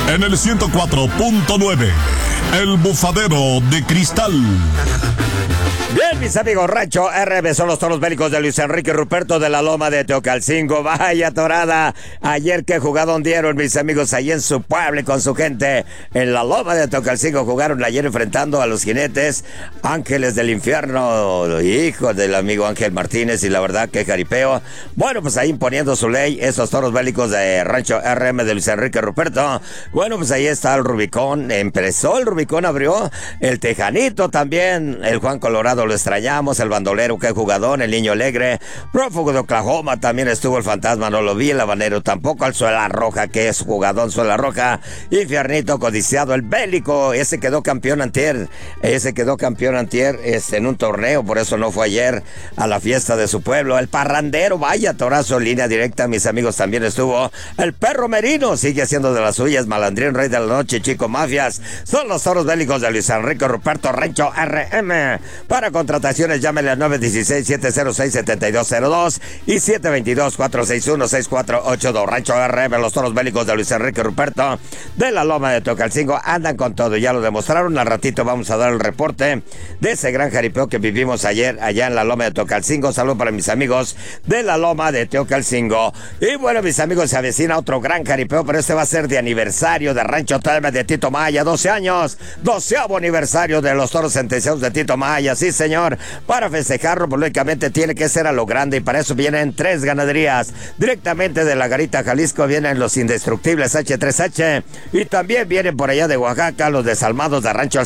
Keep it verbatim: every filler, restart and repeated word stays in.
En el ciento cuatro punto nueve, El Bufadero de Cristal. Bien, mis amigos, Rancho R M son los toros bélicos de Luis Enrique Ruperto de la Loma de Teocalcingo. Vaya torada. Ayer que jugadón dieron, mis amigos, ahí en su pueblo y con su gente. En la Loma de Teocalcingo jugaron ayer enfrentando a los jinetes Ángeles del Infierno, hijos del amigo Ángel Martínez, y la verdad que jaripeo. Bueno, pues ahí imponiendo su ley, esos toros bélicos de Rancho R M de Luis Enrique Ruperto. Bueno, pues ahí está el Rubicón. Empezó el Rubicón, abrió el Tejanito también, el Juan Colorado lo extrañamos, el Bandolero, qué jugadón, el Niño Alegre, Prófugo de Oklahoma, también estuvo el Fantasma, no lo vi, el Habanero tampoco, el Suela Roja, que es jugadón, Suela Roja, Infiernito codiciado, el Bélico, ese quedó campeón antier, ese quedó campeón antier este, en un torneo, por eso no fue ayer a la fiesta de su pueblo, el Parrandero, vaya torazo, línea directa, mis amigos, también estuvo, el Perro Merino, sigue haciendo de las suyas, Malandrín, Rey de la Noche, Chico Mafias, son los toros bélicos de Luis Enrique Ruperto, Rancho R M, para contrataciones llámele al nueve uno seis, siete cero seis, siete dos cero dos y siete dos dos, cuatro seis uno, seis cuatro ocho dos. Rancho R M, los toros bélicos de Luis Enrique Ruperto de la Loma de Teocalcingo andan con todo, ya lo demostraron. Al ratito vamos a dar el reporte de ese gran jaripeo que vivimos ayer allá en la Loma de Teocalcingo. Saludos para mis amigos de la Loma de Teocalcingo. Y bueno, mis amigos, se avecina otro gran jaripeo, pero este va a ser de aniversario de Rancho Telme de Tito Maya, doce años, doceavo aniversario de los toros sentenciados de Tito Maya, sí señor. Para festejarlo, pues, lógicamente tiene que ser a lo grande, y para eso vienen tres ganaderías. Directamente de la Garita, Jalisco, vienen los indestructibles H tres H, y también vienen por allá de Oaxaca los desalmados de Rancho